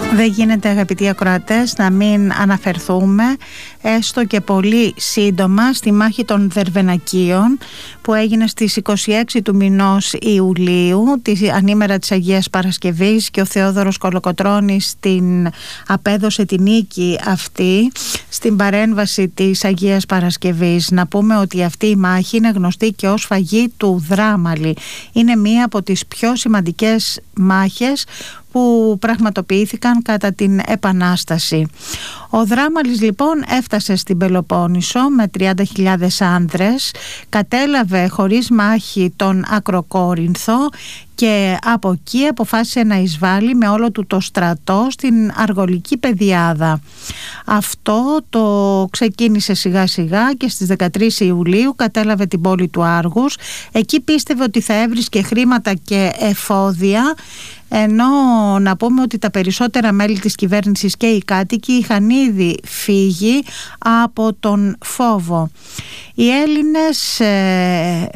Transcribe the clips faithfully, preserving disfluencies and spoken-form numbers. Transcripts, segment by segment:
Δεν γίνεται, αγαπητοί ακροατές, να μην αναφερθούμε έστω και πολύ σύντομα στη μάχη των Δερβενακίων που έγινε στις είκοσι έξι του μηνός Ιουλίου, τη ανήμερα της Αγίας Παρασκευής, και ο Θεόδωρος Κολοκοτρώνης την απέδωσε την νίκη αυτή στην παρέμβαση της Αγίας Παρασκευής. Να πούμε ότι αυτή η μάχη είναι γνωστή και ως φαγή του Δράμαλη. Είναι μία από τις πιο σημαντικές μάχες που πραγματοποιήθηκαν κατά την Επανάσταση. Ο Δράμαλης λοιπόν έφτασε στην Πελοπόννησο με τριάντα χιλιάδες άνδρες, κατέλαβε χωρίς μάχη τον Ακροκόρινθο και από εκεί αποφάσισε να εισβάλλει με όλο του το στρατό στην Αργολική Πεδιάδα. Αυτό το ξεκίνησε σιγά σιγά και στις δεκατρείς Ιουλίου κατέλαβε την πόλη του Άργους. Εκεί πίστευε ότι θα έβρισκε χρήματα και εφόδια, ενώ να πούμε ότι τα περισσότερα μέλη της κυβέρνησης και οι κάτοικοι είχαν ήδη φύγει από τον φόβο. Οι Έλληνες ε,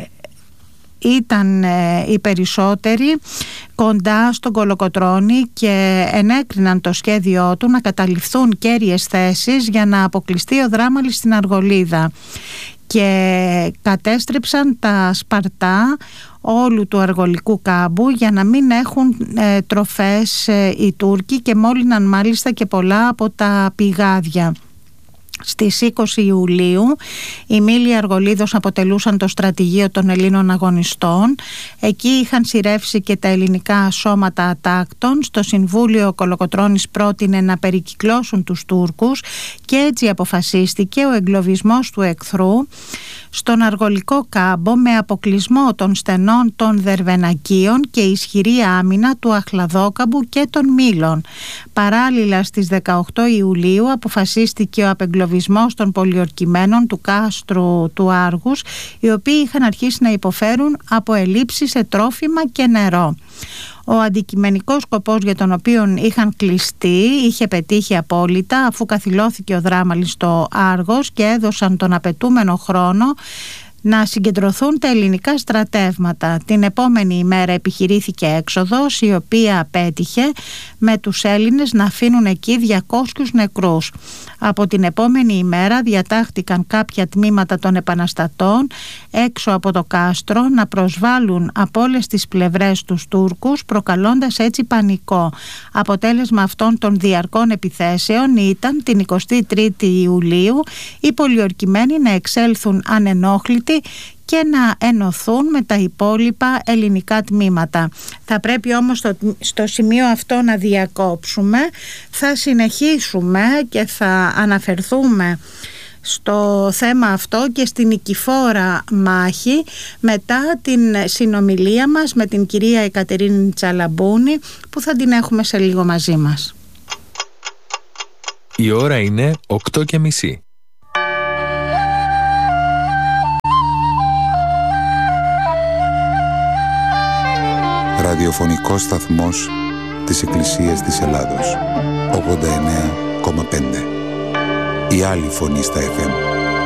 ήταν ε, οι περισσότεροι κοντά στον Κολοκοτρώνη και ενέκριναν το σχέδιό του να καταληφθούν κέρυες θέσεις για να αποκλειστεί ο Δράμαλης στην Αργολίδα, και κατέστρεψαν τα σπαρτά όλου του αργολικού κάμπου για να μην έχουν ε, τροφές ε, οι Τούρκοι, και μόλυναν μάλιστα και πολλά από τα πηγάδια. Στις είκοσι Ιουλίου οι μήλοι Αργολίδος αποτελούσαν το στρατηγείο των Ελλήνων αγωνιστών. Εκεί είχαν σειρεύσει και τα ελληνικά σώματα ατάκτων. Στο Συμβούλιο ο Κολοκοτρώνης πρότεινε να περικυκλώσουν τους Τούρκους και έτσι αποφασίστηκε ο εγκλωβισμός του εχθρού στον Αργολικό κάμπο με αποκλεισμό των στενών των Δερβενακίων και ισχυρή άμυνα του Αχλαδόκαμπου και των Μήλων. Παράλληλα στις δεκαοκτώ Ιουλίου αποφασίστηκε ο απεγκλωβισμός των πολιορκημένων του κάστρου του Άργους, οι οποίοι είχαν αρχίσει να υποφέρουν από ελλείψεις σε τρόφιμα και νερό. Ο αντικειμενικός σκοπός για τον οποίο είχαν κλειστεί είχε πετύχει απόλυτα, αφού καθυλώθηκε ο Δράμαλης στο Άργος και έδωσαν τον απαιτούμενο χρόνο να συγκεντρωθούν τα ελληνικά στρατεύματα. Την επόμενη ημέρα επιχειρήθηκε έξοδος, η οποία απέτυχε, με τους Έλληνες να αφήνουν εκεί διακόσιους νεκρούς. Από την επόμενη ημέρα διατάχτηκαν κάποια τμήματα των επαναστατών έξω από το κάστρο να προσβάλλουν από όλες τις πλευρές τους Τούρκους, προκαλώντας έτσι πανικό. Αποτέλεσμα αυτών των διαρκών επιθέσεων ήταν την εικοστή τρίτη Ιουλίου οι πολιορκημένοι να εξέλθουν ανενόχλητοι και να ενωθούν με τα υπόλοιπα ελληνικά τμήματα. Θα πρέπει όμως στο, στο σημείο αυτό να διακόψουμε. Θα συνεχίσουμε και θα αναφερθούμε στο θέμα αυτό και στην νικηφόρα μάχη μετά την συνομιλία μας με την κυρία Εκατερίνη Τσαλαμπούνη, που θα την έχουμε σε λίγο μαζί μας. Η ώρα είναι οκτώ και μισή. Ραδιοφωνικός σταθμός της Εκκλησίας της Ελλάδος, ογδόντα εννέα κόμμα πέντε. Η άλλη φωνή στα εφ εμ.